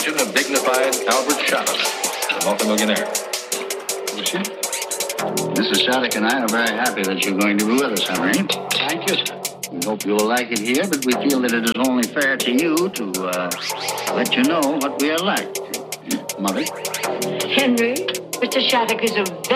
attention of dignified Albert Shattuck, the multimillionaire. Was she? Mrs. Shattuck and I are very happy that you're going to be with us, Henry. Thank you, sir. We hope you'll like it here, but we feel that it is only fair to you to let you know what we are like. Mother? Henry, Mr. Shattuck is a